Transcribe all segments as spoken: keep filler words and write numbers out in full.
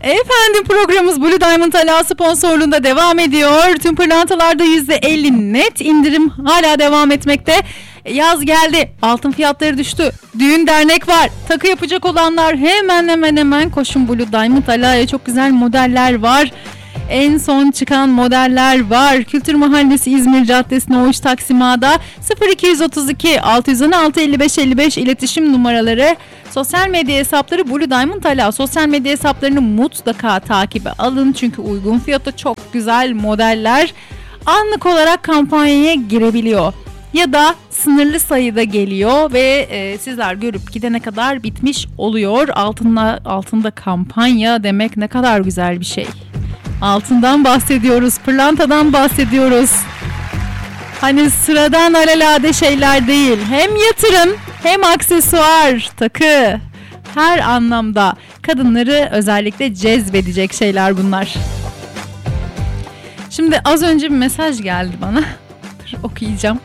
Efendim programımız Blue Diamond Ala sponsorluğunda devam ediyor. Tüm pırlantalarda yüzde elli net indirim hala devam etmekte. Yaz geldi, altın fiyatları düştü, düğün dernek var, takı yapacak olanlar hemen hemen hemen koşun Blue Diamond Ala'ya. Çok güzel modeller var. En son çıkan modeller var. Kültür Mahallesi İzmir Caddesi'ne Oğuş Taksima'da sıfır iki otuz iki altı yüz on altı elli beş elli beş iletişim numaraları. Sosyal medya hesapları Blue Diamond Ala. Sosyal medya hesaplarını mutlaka takibe alın. Çünkü uygun fiyata çok güzel modeller anlık olarak kampanyaya girebiliyor. Ya da sınırlı sayıda geliyor ve e, sizler görüp gidene kadar bitmiş oluyor. Altında, altında kampanya demek ne kadar güzel bir şey. Altından bahsediyoruz, pırlantadan bahsediyoruz. Hani sıradan alelade şeyler değil. Hem yatırım hem aksesuar, takı. Her anlamda kadınları özellikle cezbedecek şeyler bunlar. Şimdi az önce bir mesaj geldi bana. Dur okuyacağım.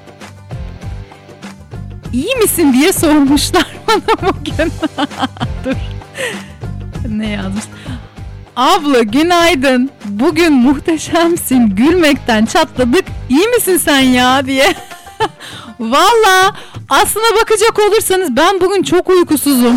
İyi misin diye sormuşlar bana bugün. Dur. Ne yazmış? Abla günaydın. Bugün muhteşemsin. Gülmekten çatladık. İyi misin sen ya diye. Valla aslına bakacak olursanız ben bugün çok uykusuzum.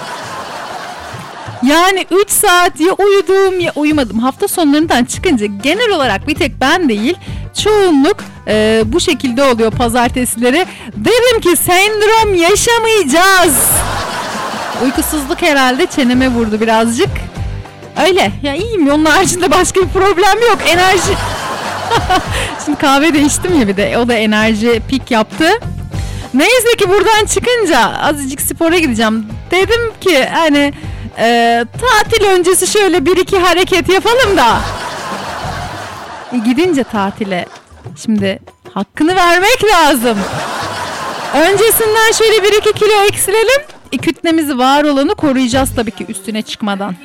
Yani üç saat ya uyudum ya uyumadım. Hafta sonlarından çıkınca genel olarak bir tek ben değil, çoğunluk e, bu şekilde oluyor pazartesileri. Dedim ki sendrom yaşamayacağız. Uykusuzluk herhalde çeneme vurdu birazcık. Öyle ya, iyiyim, onun haricinde başka bir problem yok. Enerji şimdi kahve de içtim ya, bir de o da enerji pik yaptı. Neyse ki buradan çıkınca azıcık spora gideceğim. Dedim ki hani e, tatil öncesi şöyle bir iki hareket yapalım da e, gidince tatile şimdi hakkını vermek lazım. Öncesinden şöyle bir iki kilo eksilelim. E, kütlemizi, var olanı koruyacağız tabii ki üstüne çıkmadan.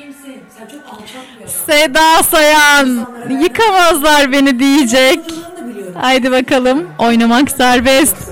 Seda Sayan yıkamazlar beni diyecek. Haydi bakalım, oynamak serbest.